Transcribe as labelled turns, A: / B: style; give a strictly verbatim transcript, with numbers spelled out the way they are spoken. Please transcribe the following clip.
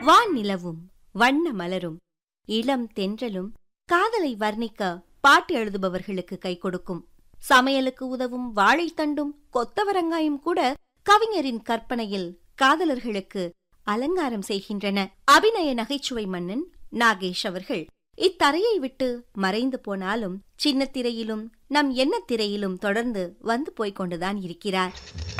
A: வான் நிலவும் வண்ண மலரும் இளம் தென்றலும் காதலை வர்ணிக்க பாட்டு எழுதுபவர்களுக்கு கை கொடுக்கும். சமையலுக்கு உதவும் வாழைத்தண்டும் கொத்தவரங்காயும் கூட கவிஞரின் கற்பனையில் காதலர்களுக்கு அலங்காரம் செய்கின்றன. அபிநய நகைச்சுவை மன்னன் நாகேஷ் அவர்கள் இத்தரையை விட்டு மறைந்து போனாலும் சின்ன திரையிலும் நம் எண்ண திரையிலும் தொடர்ந்து வந்து போய்க் கொண்டுதான் இருக்கிறார்.